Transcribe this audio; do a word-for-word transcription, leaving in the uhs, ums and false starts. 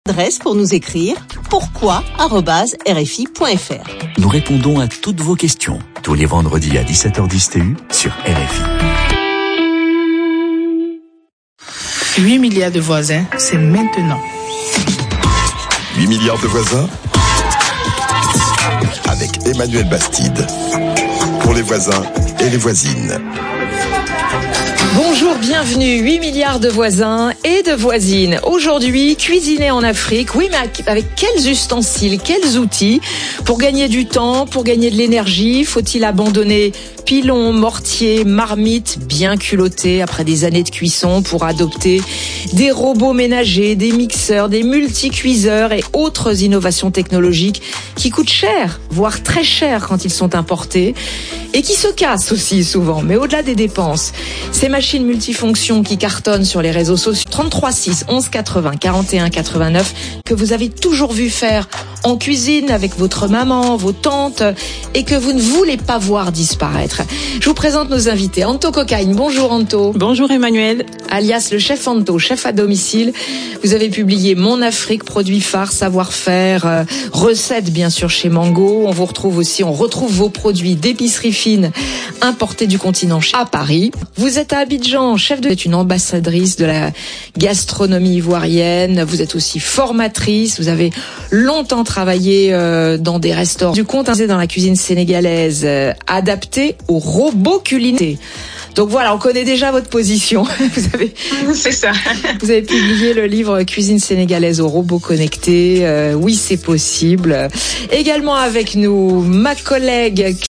Adresse pour nous écrire pourquoi arobase r f i point f r. Nous répondons à toutes vos questions tous les vendredis à dix-sept heures dix T U sur R F I. huit milliards de voisins, c'est maintenant. huit milliards de voisins avec Emmanuel Bastide. Pour les voisins et les voisines. Bonjour, bienvenue, huit milliards de voisins et de voisines. Aujourd'hui, cuisiner en Afrique, oui, mais avec quels ustensiles, quels outils? Pour gagner du temps, pour gagner de l'énergie, faut-il abandonner pilons, mortiers, marmites bien culottés après des années de cuisson pour adopter des robots ménagers, des mixeurs, des multicuiseurs et autres innovations technologiques qui coûtent cher, voire très cher quand ils sont importés et qui se cassent aussi souvent. Mais au-delà des dépenses, ces machines multifonctions qui cartonnent sur les réseaux sociaux, trente-trois six onze quatre-vingts quarante et un quatre-vingt-neuf, que vous avez toujours vu faire en cuisine avec votre maman, vos tantes, et que vous ne voulez pas voir disparaître. Je vous présente nos invités. Anto Cocagne, bonjour Anto. Bonjour Emmanuel. Alias le chef Anto, chef à domicile. Vous avez publié Mon Afrique, produits phares, savoir-faire, euh, recettes bien sûr chez Mango. On vous retrouve aussi, on retrouve vos produits d'épicerie fine importés du continent à Paris. Vous êtes à Abidjan, chef de... Vous êtes une ambassadrice de la gastronomie ivoirienne. Vous êtes aussi formatrice. Vous avez longtemps travaillé euh, dans des restaurants du compte dans la cuisine sénégalaise euh, adaptée aux robots culinaires. Donc voilà, on connaît déjà votre position. Vous avez, c'est ça. Vous avez publié le livre Cuisine sénégalaise aux robots connectés. Euh, oui, c'est possible. Également avec nous, ma collègue